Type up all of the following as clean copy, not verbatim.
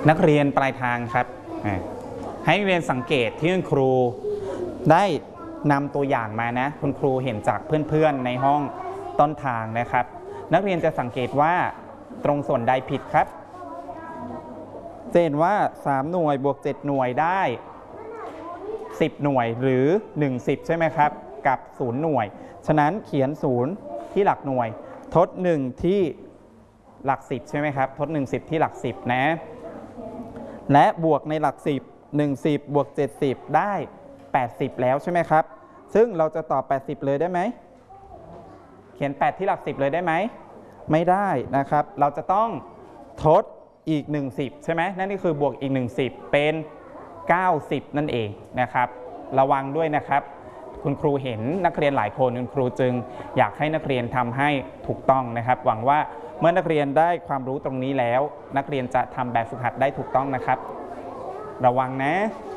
นักเรียนปลายทางครับให้นักเรียนสังเกตที่คุณครูได้นำตัวอย่างมานะคุณครูเห็นจากเพื่อนๆในห้องต้นทางนะครับนักเรียนจะสังเกตว่าตรงส่วนใดผิดครับจะเห็นว่า3หน่วยบวก7หน่วยได้10หน่วยหรือ1 10ใช่ไหมครับกับ0หน่วยฉะนั้นเขียน0ที่หลักหน่วยทด1ที่หลัก10ใช่ไหมครับทด1 10ที่หลัก10นะและบวกในหลัก10 1 10บวก70ได้80แล้วใช่ไหมครับซึ่งเราจะตอบ80เลยได้ไหมเขียน8ที่หลัก10เลยได้ไหมไม่ได้นะครับเราจะต้องทดอีก1 10ใช่ไหมนั่นก็คือบวกอีก1 10เป็น90นั่นเองนะครับระวังด้วยนะครับคุณครูเห็นนักเรียนหลายคนคุณครูจึงอยากให้นักเรียนทำให้ถูกต้องนะครับหวังว่าเมื่อนักเรียนได้ความรู้ตรงนี้แล้วนักเรียนจะทำแบบฝึกหัดได้ถูกต้องนะครับระวังนะ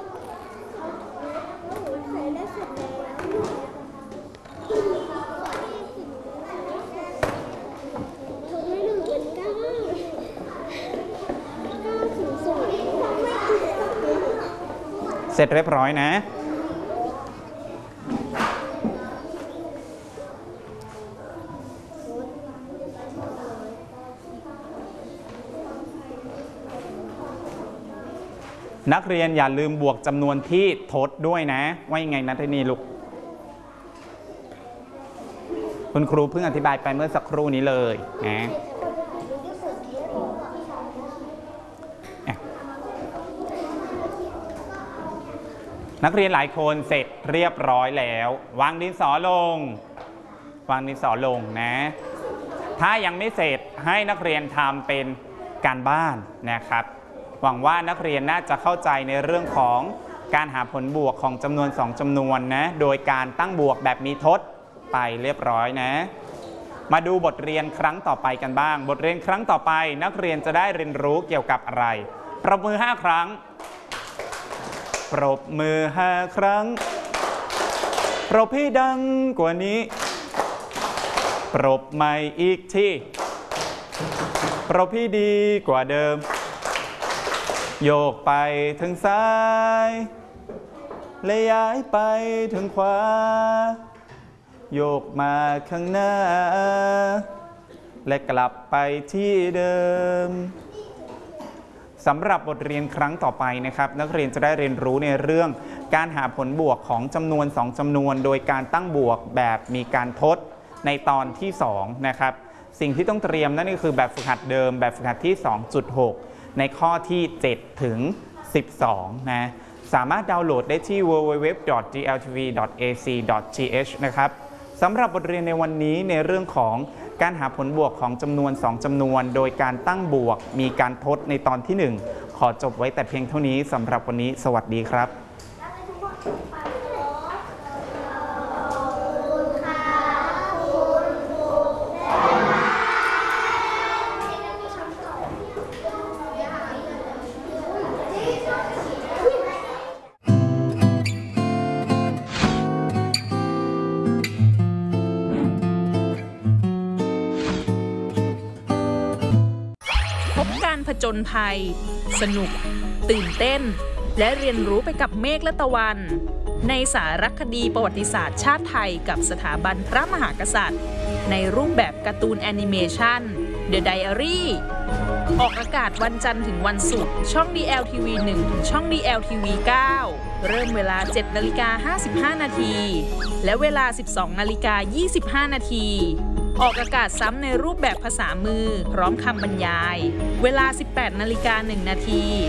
เสร็จเรียบร้อยนะนักเรียนอย่าลืมบวกจำนวนที่ทดด้วยนะว่ายังไงนะทีนี้ลูกคุณครูเพิ่งอธิบายไปเมื่อสักครู่นี้เลยนะนักเรียนหลายคนเสร็จเรียบร้อยแล้ววางดินสอลงนะถ้ายังไม่เสร็จให้นักเรียนทำเป็นการบ้านนะครับหวังว่านักเรียนน่าจะเข้าใจในเรื่องของการหาผลบวกของจำนวน2จำนวนนะโดยการตั้งบวกแบบมีทดไปเรียบร้อยนะมาดูบทเรียนครั้งต่อไปกันบ้างบทเรียนครั้งต่อไปนักเรียนจะได้เรียนรู้เกี่ยวกับอะไรปรบมือ5 ครั้งปรบมือ5 ครั้งปรบให้ดังกว่านี้ปรบใหม่อีกทีปรบให้ดีกว่าเดิมโยกไปทางซ้ายและย้ายไปทางขวาโยกมาข้างหน้าและกลับไปที่เดิมสำหรับบทเรียนครั้งต่อไปนะครับนักเรียนจะได้เรียนรู้ในเรื่องการหาผลบวกของจำนวน2จำนวนโดยการตั้งบวกแบบมีการทดในตอนที่2นะครับสิ่งที่ต้องเตรียมนั่นก็คือแบบฝึกหัดเดิมแบบฝึกหัดที่ 2.6 ในข้อที่7ถึง12นะสามารถดาวน์โหลดได้ที่ www.gltv.ac.th นะครับสำหรับบทเรียนในวันนี้ในเรื่องของการหาผลบวกของจำนวน2จำนวนโดยการตั้งบวกมีการทดในตอนที่1ขอจบไว้แต่เพียงเท่านี้สำหรับวันนี้สวัสดีครับผจญภัยสนุกตื่นเต้นและเรียนรู้ไปกับเมฆและตะวันในสารคดีประวัติศาสตร์ชาติไทยกับสถาบันพระมหากษัตริย์ในรูปแบบการ์ตูนแอนิเมชัน The Diary ออกอากาศวันจันทร์ถึงวันศุกร์ช่อง DLTV 1 ถึงช่อง DLTV 9 เริ่มเวลา 7:55 นาทีและเวลา 12:25 นาทีออกอากาศซ้ำในรูปแบบภาษามือพร้อมคำบรรยายเวลา 18:01 นาที